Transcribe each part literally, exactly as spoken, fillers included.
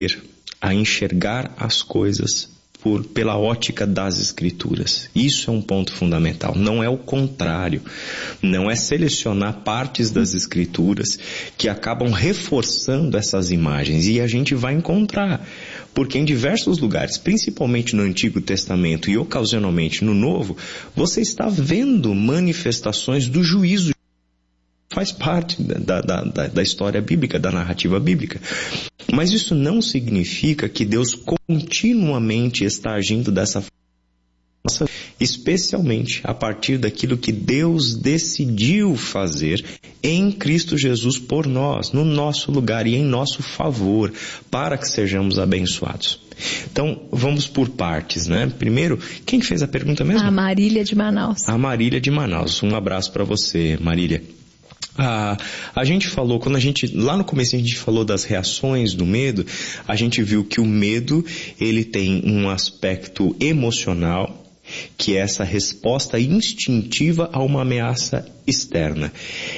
a enxergar as coisas por, pela ótica das Escrituras. Isso é um ponto fundamental. Não é o contrário. Não é selecionar partes das Escrituras que acabam reforçando essas imagens. E a gente vai encontrar. Porque em diversos lugares, principalmente no Antigo Testamento e ocasionalmente no Novo, você está vendo manifestações do juízo. Faz parte da, da, da, da história bíblica, da narrativa bíblica. Mas isso não significa que Deus continuamente está agindo dessa forma, especialmente a partir daquilo que Deus decidiu fazer em Cristo Jesus por nós, no nosso lugar e em nosso favor, para que sejamos abençoados. Então, vamos por partes, né? Primeiro, quem fez a pergunta mesmo? A Marília de Manaus. A Marília de Manaus. Um abraço para você, Marília. Ah, a gente falou, quando a gente, lá no começo a gente falou das reações do medo, a gente viu que o medo, ele tem um aspecto emocional, que é essa resposta instintiva a uma ameaça externa.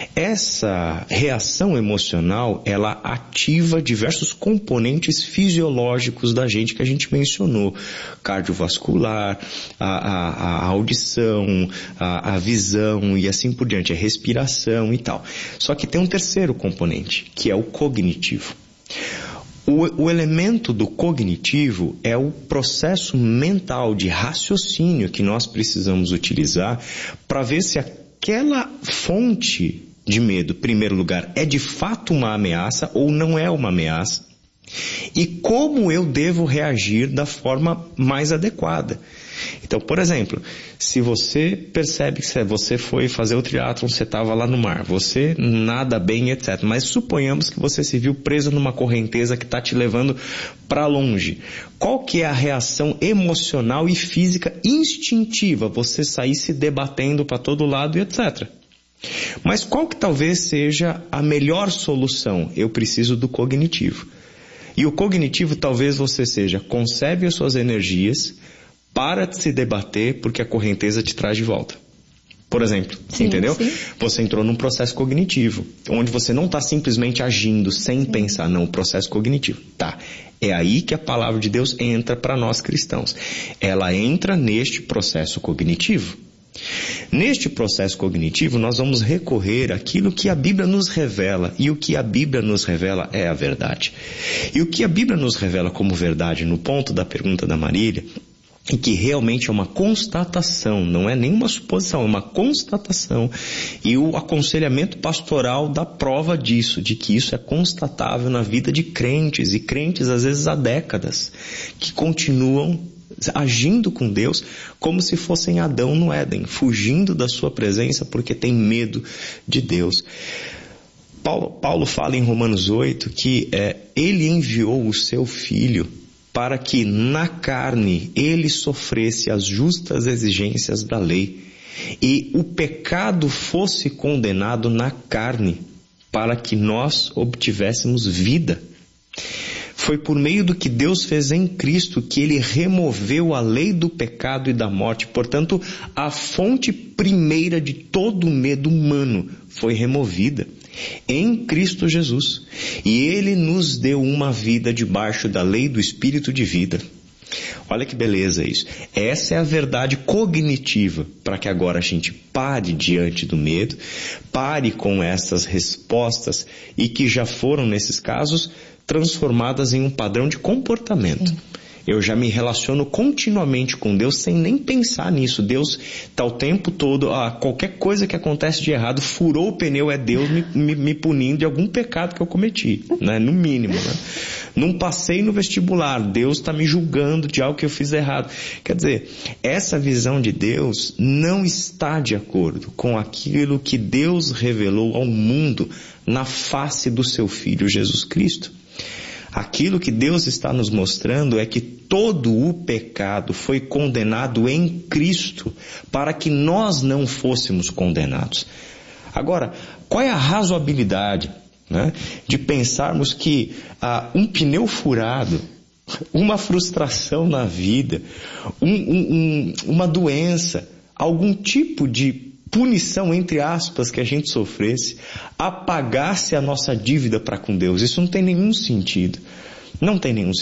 Essa reação emocional, ela ativa diversos componentes fisiológicos da gente que a gente mencionou. Cardiovascular, a, a, a audição, a, a visão e assim por diante, a respiração e tal. Só que tem um terceiro componente, que é o cognitivo. O, o elemento do cognitivo é o processo mental de raciocínio que nós precisamos utilizar para ver se aquela fonte de medo, em primeiro lugar, é de fato uma ameaça ou não é uma ameaça e como eu devo reagir da forma mais adequada. Então, por exemplo, se você percebe que você foi fazer o triatlon, você estava lá no mar, você nada bem, etcétera. Mas suponhamos que você se viu preso numa correnteza que está te levando para longe. Qual que é a reação emocional e física instintiva? Você sair se debatendo para todo lado e etcétera. Mas qual que talvez seja a melhor solução? Eu preciso do cognitivo. E o cognitivo talvez você seja, conserve as suas energias, para de se debater porque a correnteza te traz de volta. Por exemplo, sim, entendeu? Sim. Você entrou num processo cognitivo, onde você não está simplesmente agindo sem sim. pensar, não, o processo cognitivo. Tá, é aí que a palavra de Deus entra para nós cristãos. Ela entra neste processo cognitivo. Neste processo cognitivo, nós vamos recorrer àquilo que a Bíblia nos revela, e o que a Bíblia nos revela é a verdade. E o que a Bíblia nos revela como verdade, no ponto da pergunta da Marília, e que realmente é uma constatação, não é nenhuma suposição, é uma constatação. E o aconselhamento pastoral dá prova disso, de que isso é constatável na vida de crentes, e crentes às vezes há décadas, que continuam agindo com Deus como se fossem Adão no Éden, fugindo da sua presença porque tem medo de Deus. Paulo, Paulo fala em Romanos oito que é, ele enviou o seu Filho para que na carne ele sofresse as justas exigências da lei e o pecado fosse condenado na carne para que nós obtivéssemos vida. Foi por meio do que Deus fez em Cristo que ele removeu a lei do pecado e da morte. Portanto, a fonte primeira de todo o medo humano foi removida em Cristo Jesus. E ele nos deu uma vida debaixo da lei do Espírito de vida. Olha que beleza isso. Essa é a verdade cognitiva para que agora a gente pare diante do medo, pare com essas respostas e que já foram, nesses casos, transformadas em um padrão de comportamento. Sim. Eu já me relaciono continuamente com Deus sem nem pensar nisso. Deus está o tempo todo, ah, qualquer coisa que acontece de errado, furou o pneu, é Deus me, me, me punindo de algum pecado que eu cometi, né? No mínimo, né? Não passei no vestibular, Deus está me julgando de algo que eu fiz errado. Quer dizer, essa visão de Deus não está de acordo com aquilo que Deus revelou ao mundo na face do seu Filho Jesus Cristo. Aquilo que Deus está nos mostrando é que todo o pecado foi condenado em Cristo para que nós não fôssemos condenados. Agora, qual é a razoabilidade, né, de pensarmos que ah, um pneu furado, uma frustração na vida, um, um, um, uma doença, algum tipo de punição, entre aspas, que a gente sofresse, apagasse a nossa dívida para com Deus? Isso não tem nenhum sentido. Não tem nenhum